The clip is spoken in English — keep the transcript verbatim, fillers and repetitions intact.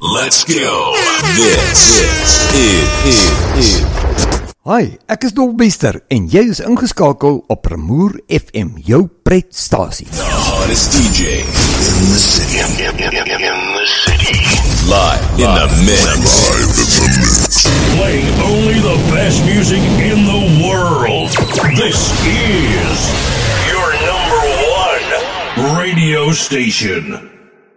Let's go. This is, is, is. Hi, ek is Dolbester en jy is ingeskakel op Remoer F M, jou pretstasie. The hottest D J in the city. In, in, in, in the city. Live in the mix. Live in the mix. Playing only the best music in the world. This is your number one radio station.